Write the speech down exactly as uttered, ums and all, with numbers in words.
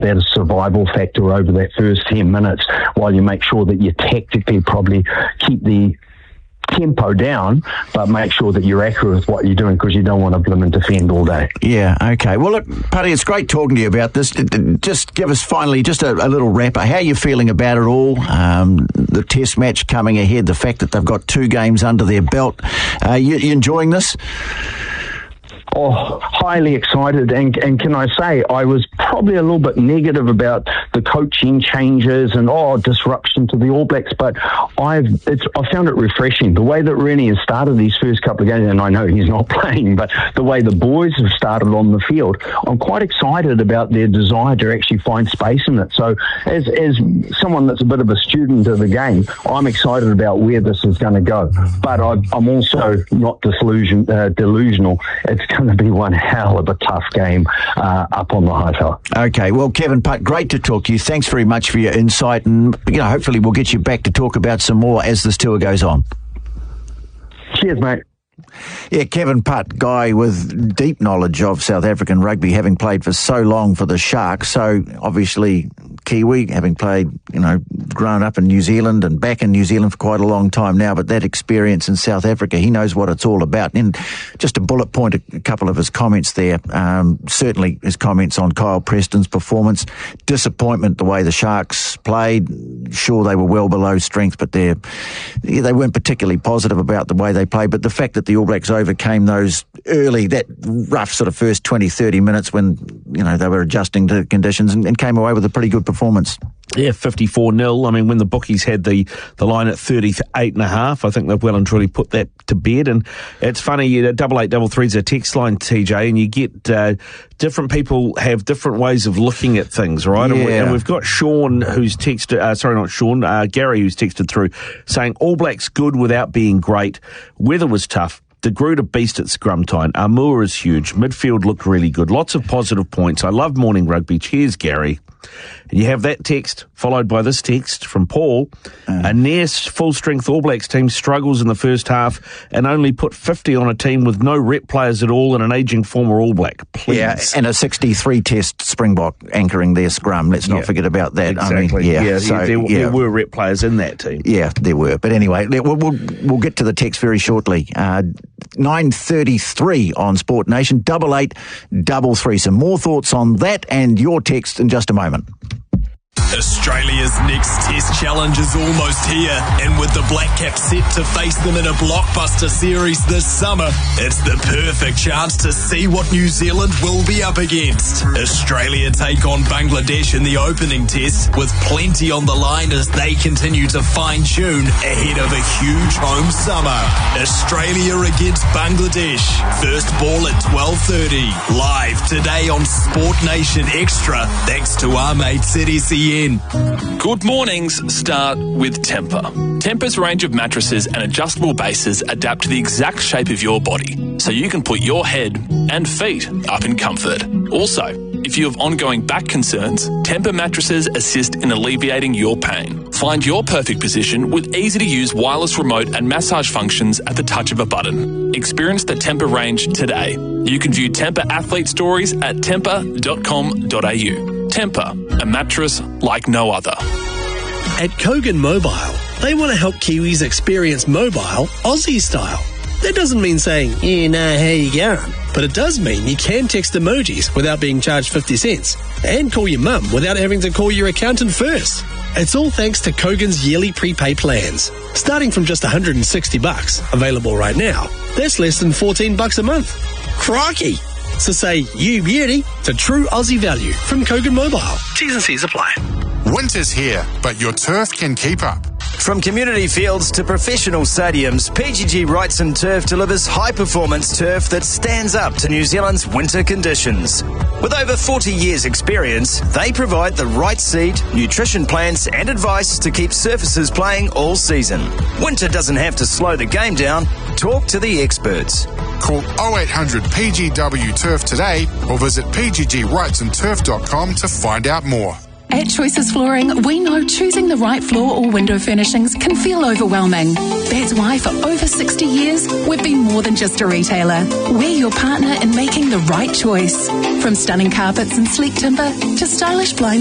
that survival factor over that first ten minutes, while you make sure that you tactically probably keep the tempo down, but make sure that you're accurate with what you're doing, because you don't want to blim and defend all day. Yeah, okay. Well, look, Puddy, it's great talking to you about this. Just give us finally just a, a little wrapper. How are you feeling about it all? Um, the test match coming ahead, the fact that they've got two games under their belt. Uh, you, you enjoying this? Oh, highly excited, and and can I say I was probably a little bit negative about the coaching changes and oh disruption to the All Blacks, but I've it's I found it refreshing the way that Rennie has started these first couple of games, and I know he's not playing, but the way the boys have started on the field, I'm quite excited about their desire to actually find space in it. So as as someone that's a bit of a student of the game, I'm excited about where this is going to go, but I, I'm also not disillusion, uh, delusional. It's going to be one hell of a tough game uh, up on the high tower. Okay, well, Kevin Putt, great to talk to you. Thanks very much for your insight, and you know, hopefully we'll get you back to talk about some more as this tour goes on. Cheers, mate. Yeah, Kevin Putt, guy with deep knowledge of South African rugby, having played for so long for the Sharks. So obviously Kiwi, having played, you know, grown up in New Zealand and back in New Zealand for quite a long time now, but that experience in South Africa, he knows what it's all about. And just to bullet point a, a couple of his comments there, um, certainly his comments on Kyle Preston's performance, disappointment the way the Sharks played. Sure, they were well below strength, but they're, they weren't particularly positive about the way they played. But the fact that the All Blacks overcame those early, that rough sort of first twenty, thirty minutes when, you know, they were adjusting to conditions and, and came away with a pretty good performance. Yeah, fifty-four nil. I mean, when the bookies had the, the line at thirty-eight and a half, I think they've well and truly put that to bed. And it's funny, you know, double eight double three is a text line, T J, and you get uh, different people have different ways of looking at things, right? Yeah. And, we, and we've got Sean who's texted, uh, sorry, not Sean, uh, Gary who's texted through saying All Blacks good without being great. Weather was tough. De Groot a beast at scrum time. Armour is huge. Midfield looked really good. Lots of positive points. I love morning rugby. Cheers, Gary. And you have that text followed by this text from Paul. Uh, a near full-strength All Blacks team struggles in the first half and only put fifty on a team with no rep players at all and an ageing former All Black. Please. Yeah, and a sixty-three test Springbok anchoring their scrum. Let's not yeah, forget about that. Exactly. I mean, yeah, yeah, so, there, yeah. there were rep players in that team. Yeah, there were. But anyway, we'll, we'll, we'll get to the text very shortly. Uh, nine thirty-three on Sport Nation, double eight, double three. Some more thoughts on that and your text in just a moment. Australia's next Test challenge is almost here, and with the Black Caps set to face them in a blockbuster series this summer, it's the perfect chance to see what New Zealand will be up against. Australia take on Bangladesh in the opening Test, with plenty on the line as they continue to fine-tune ahead of a huge home summer. Australia against Bangladesh. First ball at twelve thirty. Live today on Sport Nation Extra, thanks to our mates at S E N. Good mornings start with Temper. Temper's range of mattresses and adjustable bases adapt to the exact shape of your body, so you can put your head and feet up in comfort. Also, if you have ongoing back concerns, Temper mattresses assist in alleviating your pain. Find your perfect position with easy-to-use wireless remote and massage functions at the touch of a button. Experience the Temper range today. You can view Temper athlete stories at temper dot com dot a u. Temper, a mattress like no other. At Kogan Mobile, they want to help Kiwis experience mobile Aussie style. That doesn't mean saying, yeah, nah, how you going? But it does mean you can text emojis without being charged fifty cents and call your mum without having to call your accountant first. It's all thanks to Kogan's yearly prepay plans. Starting from just one hundred sixty bucks, available right now, that's less than fourteen bucks a month. Crikey! So say you beauty to true Aussie value from Kogan Mobile. T's and C's apply. Winter's here, but your turf can keep up. From community fields to professional stadiums, P G G Wrightson Turf delivers high-performance turf that stands up to New Zealand's winter conditions. With over forty years' experience, they provide the right seed, nutrition plans and advice to keep surfaces playing all season. Winter doesn't have to slow the game down. Talk to the experts. Call oh eight hundred P G W Turf today or visit p g g wrightson turf dot com to find out more. At Choices Flooring, we know choosing the right floor or window furnishings can feel overwhelming. That's why for over sixty years, we've been more than just a retailer. We're your partner in making the right choice. From stunning carpets and sleek timber to stylish blinds